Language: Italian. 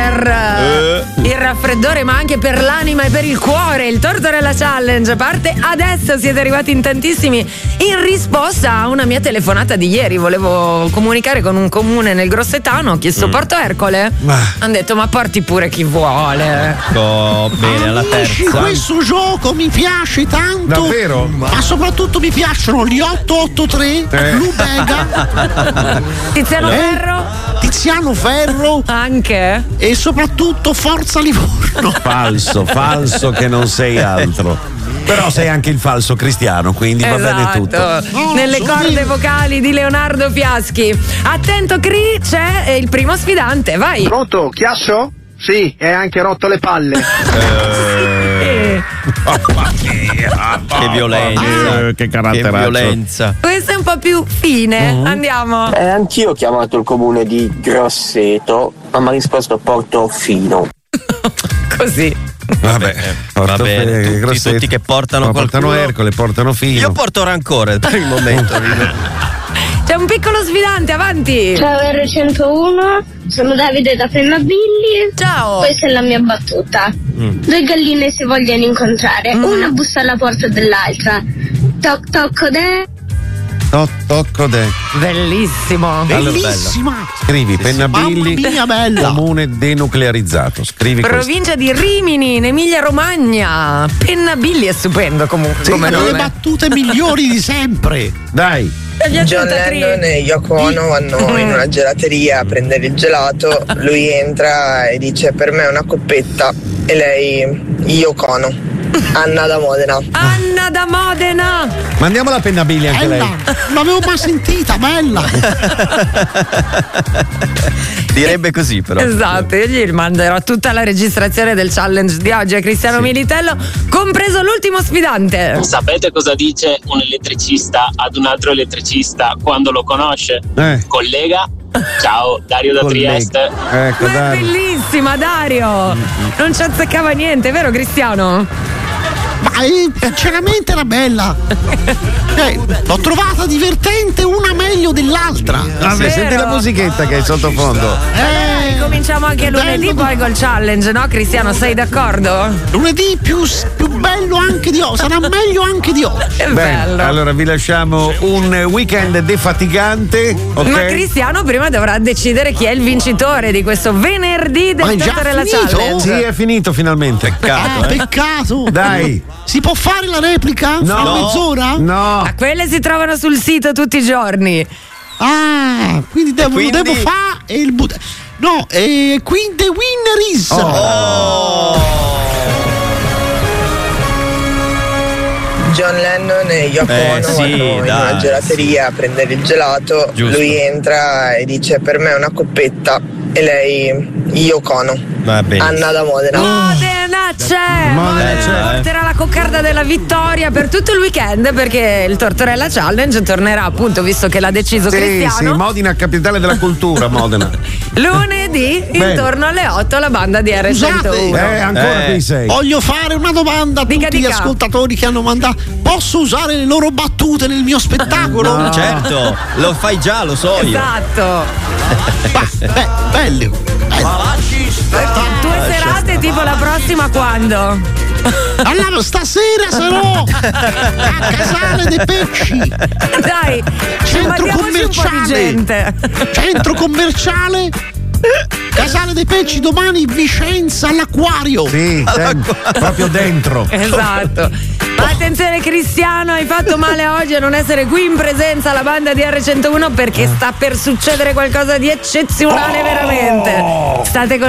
per il raffreddore, ma anche per l'anima e per il cuore. Il Tortorella Challenge parte adesso. Siete arrivati in tantissimi in risposta a una mia telefonata di ieri. Volevo comunicare con un comune nel Grossetano, ho chiesto porto Ercole. Hanno detto ma porti pure chi vuole. Bene, alla terza. Questo gioco mi piace tanto. Davvero? Ma soprattutto mi piacciono gli 883, Lubega, Tiziano Ferro anche, e soprattutto Forza Livorno. Falso che non sei altro. Però sei anche il falso cristiano, quindi va bene tutto. Nelle corde vocali di Leonardo Fiaschi. Attento Cri, c'è il primo sfidante, vai. Pronto, Chiasso? Sì, e anche rotto le palle. Che violenza, che caratteraccio. Che violenza. Questa è un po' più fine, andiamo. Anch'io ho chiamato il comune di Grosseto, ma mi ha risposto Portofino. Così. Vabbè, va bene, tutti che portano Ercole, portano Fino. Io porto rancore per il momento. C'è un piccolo sfidante, avanti. Ciao R101, sono Davide da Pennabilli. Ciao. Questa è la mia battuta. Due galline si vogliono incontrare, una bussa alla porta dell'altra. Toc tocco de. Tocco de. Bellissimo. Bellissima. Scrivi Pennabilli, mamma mia, bella. comune denuclearizzato. Scrivi provincia di Rimini, in Emilia Romagna. Pennabilli è stupendo comunque. Sì, come le battute migliori di sempre. Dai. John Lennon e Yoko Ono vanno in una gelateria a prendere il gelato. Lui entra e dice: per me è una coppetta. E lei, Yoko Ono. Anna da Modena. Anna da Modena. Mandiamo la Pennabilli anche bella. lei. Non l'avevo mai sentita, bella. Direbbe così però. Esatto, io gli manderò tutta la registrazione del challenge di oggi a Cristiano Militello, compreso l'ultimo sfidante. Sapete cosa dice un elettricista ad un altro elettricista quando lo conosce? Collega? Ciao, Dario da Trieste. Ecco, ma è bellissima, Dario. Non ci azzeccava niente, vero Cristiano? Ma sinceramente era bella. L'ho trovata divertente, una meglio dell'altra. Vabbè, senti la musichetta che è sottofondo. Cominciamo anche lunedì poi col challenge, no Cristiano? Sei d'accordo? Lunedì più bello anche di oggi, sarà meglio anche di oggi. Bene, allora vi lasciamo un weekend defatigante, okay? Ma Cristiano prima dovrà decidere chi è il vincitore di questo venerdì del Tortorella Challenge. Sì, è finito finalmente. Peccato. Peccato. Dai. Si può fare la replica? No. In mezz'ora? No. Ma quelle si trovano sul sito tutti i giorni. Ah, quindi devo fare il no, quindi the winner is John Lennon e Yoko Ono vanno in una gelateria a prendere il gelato. Giusto. Lui entra e dice: per me è una coppetta. E lei, Yoko Ono. Anna da Modena. Modena porterà la coccarda della vittoria per tutto il weekend, perché il Tortorella Challenge tornerà, appunto, visto che l'ha deciso Cristiano. Sì, Modena, capitale della cultura, Modena. Lunedì intorno alle 8 la banda di R101. Ancora qui sei. Voglio fare una domanda a tutti gli ascoltatori che hanno mandato. Posso usare le loro battute nel mio spettacolo? No. Certo, lo fai già, lo so io. Esatto. Bello. Tue serate tipo la prossima quando? Allora stasera sarò a Casale dei Pecci. Dai, centro commerciale. Centro commerciale Casale dei Pecci, domani Vicenza all'Acquario. Sì, proprio dentro. Esatto. Ma attenzione Cristiano, hai fatto male oggi a non essere qui in presenza alla banda di R101, perché sta per succedere qualcosa di eccezionale veramente. State con